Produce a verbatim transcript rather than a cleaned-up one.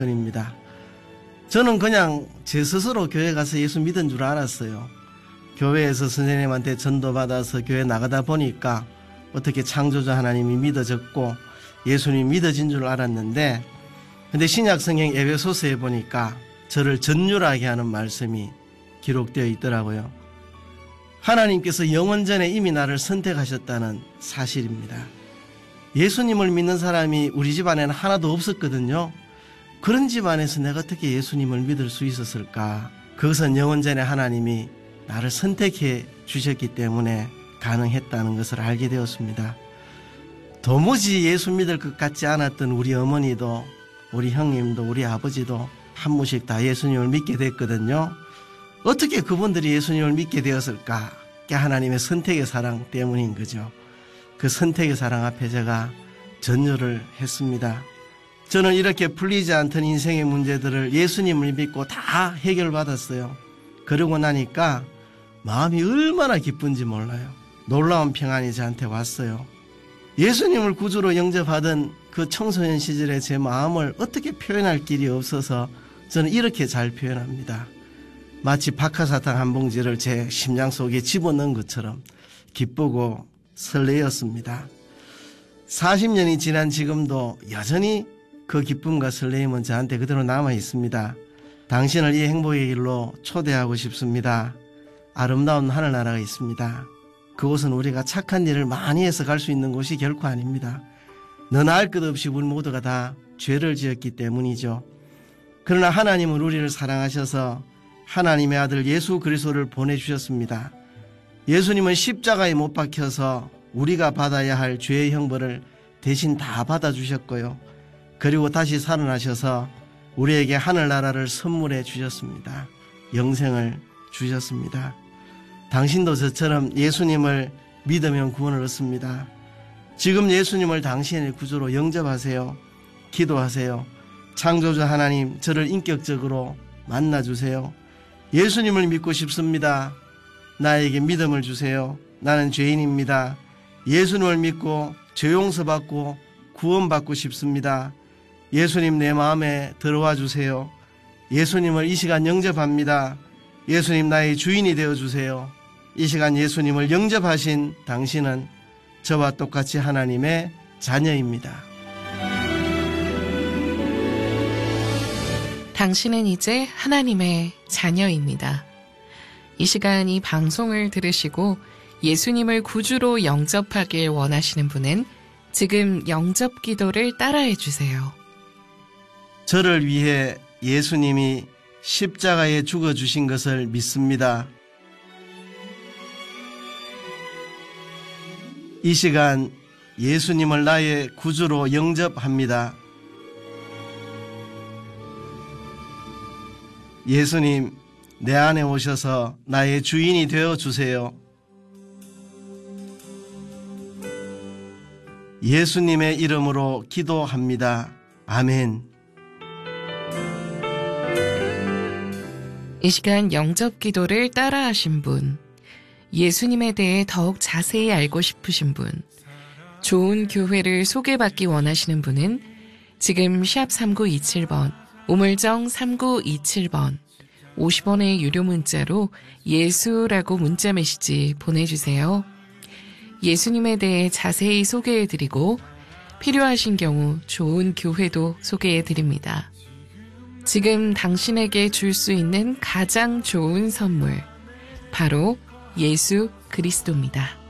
입니다. 저는 그냥 제 스스로 교회 가서 예수 믿은 줄 알았어요. 교회에서 선생님한테 전도받아서 교회 나가다 보니까 어떻게 창조주 하나님이 믿어졌고 예수님이 믿어진 줄 알았는데, 근데 신약성경 에베소서에 보니까 저를 전율하게 하는 말씀이 기록되어 있더라고요. 하나님께서 영원 전에 이미 나를 선택하셨다는 사실입니다. 예수님을 믿는 사람이 우리 집안에는 하나도 없었거든요. 그런 집안에서 내가 어떻게 예수님을 믿을 수 있었을까? 그것은 영원 전에 하나님이 나를 선택해 주셨기 때문에 가능했다는 것을 알게 되었습니다. 도무지 예수 믿을 것 같지 않았던 우리 어머니도, 우리 형님도, 우리 아버지도 한 분씩 다 예수님을 믿게 됐거든요. 어떻게 그분들이 예수님을 믿게 되었을까? 그게 하나님의 선택의 사랑 때문인 거죠. 그 선택의 사랑 앞에 제가 전율을 했습니다. 저는 이렇게 풀리지 않던 인생의 문제들을 예수님을 믿고 다 해결받았어요. 그러고 나니까 마음이 얼마나 기쁜지 몰라요. 놀라운 평안이 저한테 왔어요. 예수님을 구주로 영접하던 그 청소년 시절의 제 마음을 어떻게 표현할 길이 없어서 저는 이렇게 잘 표현합니다. 마치 박하사탕 한 봉지를 제 심장 속에 집어넣은 것처럼 기쁘고 설레었습니다. 사십 년이 지난 지금도 여전히 그 기쁨과 설레임은 저한테 그대로 남아 있습니다. 당신을 이 행복의 길로 초대하고 싶습니다. 아름다운 하늘나라가 있습니다. 그곳은 우리가 착한 일을 많이 해서 갈 수 있는 곳이 결코 아닙니다. 너나 할 것 없이 우리 모두가 다 죄를 지었기 때문이죠. 그러나 하나님은 우리를 사랑하셔서 하나님의 아들 예수 그리스도를 보내주셨습니다. 예수님은 십자가에 못 박혀서 우리가 받아야 할 죄의 형벌을 대신 다 받아주셨고요. 그리고 다시 살아나셔서 우리에게 하늘나라를 선물해 주셨습니다. 영생을 주셨습니다. 당신도 저처럼 예수님을 믿으면 구원을 얻습니다. 지금 예수님을 당신의 구주로 영접하세요. 기도하세요. 창조주 하나님, 저를 인격적으로 만나주세요. 예수님을 믿고 싶습니다. 나에게 믿음을 주세요. 나는 죄인입니다. 예수님을 믿고 죄 용서받고 구원받고 싶습니다. 예수님 내 마음에 들어와 주세요. 예수님을 이 시간 영접합니다. 예수님 나의 주인이 되어주세요. 이 시간 예수님을 영접하신 당신은 저와 똑같이 하나님의 자녀입니다. 당신은 이제 하나님의 자녀입니다. 이 시간 이 방송을 들으시고 예수님을 구주로 영접하길 원하시는 분은 지금 영접 기도를 따라해 주세요. 저를 위해 예수님이 십자가에 죽어주신 것을 믿습니다. 이 시간 예수님을 나의 구주로 영접합니다. 예수님, 내 안에 오셔서 나의 주인이 되어주세요. 예수님의 이름으로 기도합니다. 아멘. 이 시간 영접 기도를 따라하신 분, 예수님에 대해 더욱 자세히 알고 싶으신 분, 좋은 교회를 소개받기 원하시는 분은 지금 샵 삼구이칠 번, 우물정 삼구이칠 번, 오십 원의 유료 문자로 예수라고 문자 메시지 보내주세요. 예수님에 대해 자세히 소개해드리고 필요하신 경우 좋은 교회도 소개해드립니다. 지금 당신에게 줄 수 있는 가장 좋은 선물, 바로 예수 그리스도입니다.